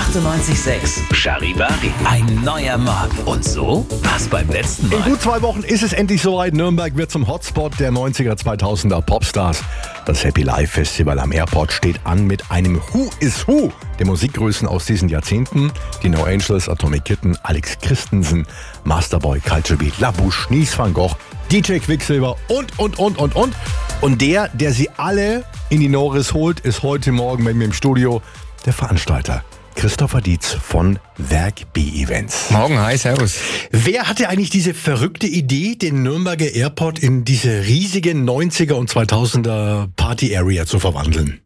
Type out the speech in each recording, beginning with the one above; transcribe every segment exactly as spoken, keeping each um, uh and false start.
achtundneunzig Komma sechs Charivari. Ein neuer Morgen. Und so war's beim letzten Mal. In gut zwei Wochen ist es endlich soweit. Nürnberg wird zum Hotspot der neunziger, zweitausender Popstars. Das Happy Life Festival am Airport steht an mit einem Who is Who der Musikgrößen aus diesen Jahrzehnten. Die No Angels, Atomic Kitten, Alex Christensen, Masterboy, Culture Beat, La Bouche, Nies van Gogh, D J Quicksilver und, und, und, und, und. Und der, der sie alle in die Norris holt, ist heute Morgen mit mir im Studio der Veranstalter Christopher Dietz von Werk B Events. Morgen, hi, servus. Wer hatte eigentlich diese verrückte Idee, den Nürnberger Airport in diese riesige neunziger und zweitausender Party Area zu verwandeln?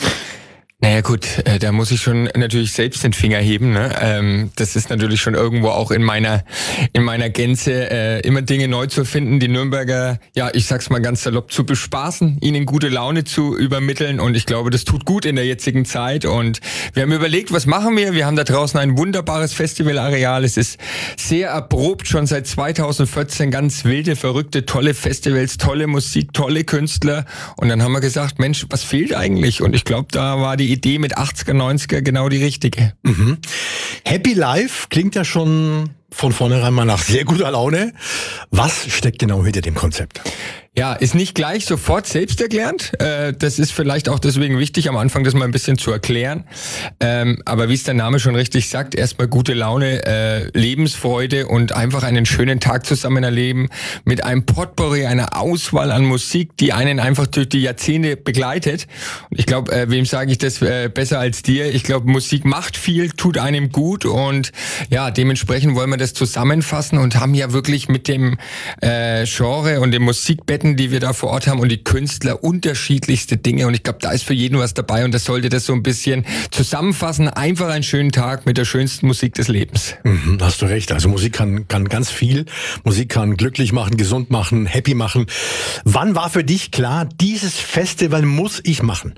Naja gut, äh, da muss ich schon natürlich selbst den Finger heben. Ne? Ähm, das ist natürlich schon irgendwo auch in meiner in meiner Gänze, äh, immer Dinge neu zu finden, die Nürnberger, ja, ich sag's mal ganz salopp, zu bespaßen, ihnen gute Laune zu übermitteln. Und ich glaube, das tut gut in der jetzigen Zeit. Und wir haben überlegt, was machen wir? Wir haben da draußen ein wunderbares Festivalareal. Es ist sehr erprobt, schon seit zweitausendvierzehn ganz wilde, verrückte, tolle Festivals, tolle Musik, tolle Künstler. Und dann haben wir gesagt, Mensch, was fehlt eigentlich? Und ich glaube, da war die Idee mit achtziger, neunziger genau die richtige. Mhm. Happy Life klingt ja schon von vornherein mal nach sehr guter Laune. Was steckt genau hinter dem Konzept? Ja, ist nicht gleich sofort selbsterklärend. Äh, das ist vielleicht auch deswegen wichtig, am Anfang das mal ein bisschen zu erklären. Ähm, aber wie es der Name schon richtig sagt, erstmal gute Laune, äh, Lebensfreude und einfach einen schönen Tag zusammen erleben mit einem Potpourri, einer Auswahl an Musik, die einen einfach durch die Jahrzehnte begleitet. Und ich glaube, äh, wem sage ich das äh, besser als dir? Ich glaube, Musik macht viel, tut einem gut und ja, dementsprechend wollen wir das zusammenfassen und haben ja wirklich mit dem äh, Genre und dem Musikbett, die wir da vor Ort haben und die Künstler unterschiedlichste Dinge und ich glaube, da ist für jeden was dabei und das sollte das so ein bisschen zusammenfassen. Einfach einen schönen Tag mit der schönsten Musik des Lebens. Mhm, hast du recht. Also Musik kann, kann ganz viel. Musik kann glücklich machen, gesund machen, happy machen. Wann war für dich klar, dieses Festival muss ich machen?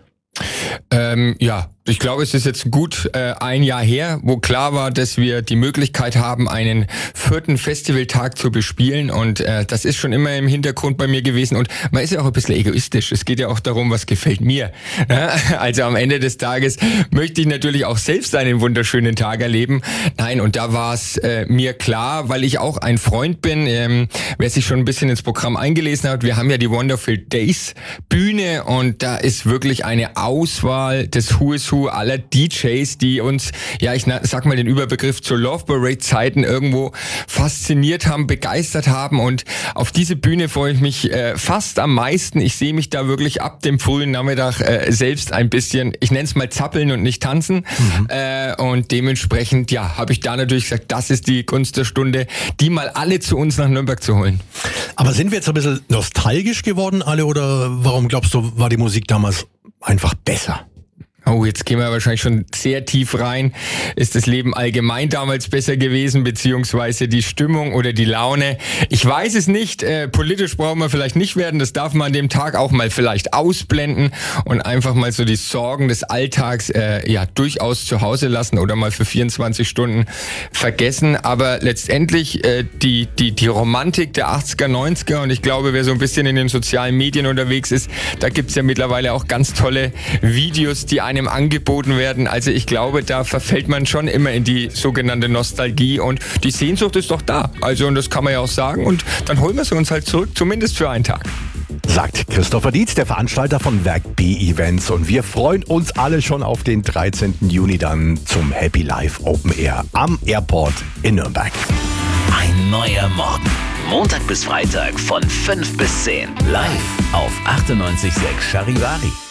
Ähm, ja, ich glaube, es ist jetzt gut äh, ein Jahr her, wo klar war, dass wir die Möglichkeit haben, einen vierten Festivaltag zu bespielen und äh, das ist schon immer im Hintergrund bei mir gewesen und man ist ja auch ein bisschen egoistisch. Es geht ja auch darum, was gefällt mir. Also am Ende des Tages möchte ich natürlich auch selbst einen wunderschönen Tag erleben. Nein, und da war es äh, mir klar, weil ich auch ein Freund bin, ähm, wer sich schon ein bisschen ins Programm eingelesen hat, wir haben ja die Wonderful Days Bühne und da ist wirklich eine Auswahl des Who is Who aller D Js, die uns, ja, ich sag mal den Überbegriff zur Love Parade Zeiten irgendwo fasziniert haben, begeistert haben und auf diese Bühne freue ich mich äh, fast am meisten. Ich sehe mich da wirklich ab dem frühen Nachmittag äh, selbst ein bisschen, ich nenne es mal zappeln und nicht tanzen mhm. äh, und dementsprechend, ja, habe ich da natürlich gesagt, das ist die Kunst der Stunde, die mal alle zu uns nach Nürnberg zu holen. Aber sind wir jetzt ein bisschen nostalgisch geworden alle oder warum glaubst du, war die Musik damals einfach besser? Oh, jetzt gehen wir wahrscheinlich schon sehr tief rein. Ist das Leben allgemein damals besser gewesen, beziehungsweise die Stimmung oder die Laune? Ich weiß es nicht. Äh, politisch brauchen wir vielleicht nicht werden. Das darf man an dem Tag auch mal vielleicht ausblenden und einfach mal so die Sorgen des Alltags äh, ja durchaus zu Hause lassen oder mal für vierundzwanzig Stunden vergessen. Aber letztendlich äh, die die die Romantik der achtziger, neunziger und ich glaube, wer so ein bisschen in den sozialen Medien unterwegs ist, da gibt's ja mittlerweile auch ganz tolle Videos, die einem angeboten werden. Also ich glaube, da verfällt man schon immer in die sogenannte Nostalgie und die Sehnsucht ist doch da. Also und das kann man ja auch sagen und dann holen wir sie uns halt zurück, zumindest für einen Tag. Sagt Christopher Dietz, der Veranstalter von Werk B Events und wir freuen uns alle schon auf den dreizehnten Juni dann zum Happy Life Open Air am Airport in Nürnberg. Ein neuer Morgen. Montag bis Freitag von fünf bis zehn. Live auf achtundneunzig Komma sechs Charivari.